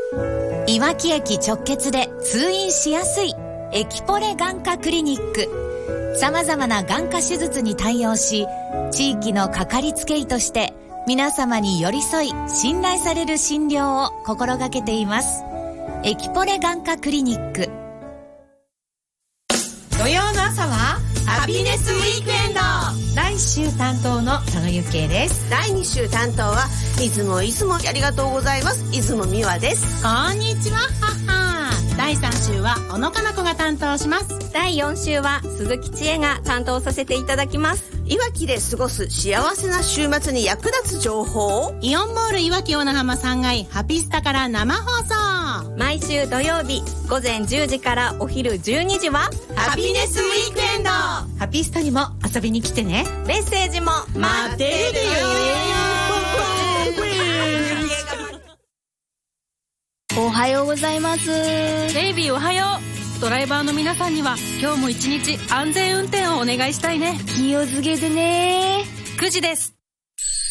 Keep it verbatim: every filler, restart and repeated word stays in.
いわき駅直結で通院しやすいエキポレ眼科クリニック。様々な眼科手術に対応し、地域のかかりつけ医として皆様に寄り添い信頼される診療を心がけています。エキポレ眼科クリニック。 土曜の朝はハピネスウィークエンド。来週担当の佐野ゆきえです。 だいに週担当は出雲出雲。ありがとうございます。出雲美和です。 こんにちは。はは。だいさん週は小野かな子が担当します。 だいよん週は鈴木千恵が担当させていただきます。 いわきで過ごす幸せな週末に役立つ情報をイオンモールいわき小名浜さんがいハピスタから生放送。 毎週土曜日午前じゅうじからお昼じゅうにじはハピネスウィークエンド。ハピスタにも遊びに来てね。 メッセージも待ってるよ。 おはようございます。 ベイビーおはよう。ドライバーの皆さんには今日も一日安全運転をお願いしたいね。 気をつけてね。 くじです。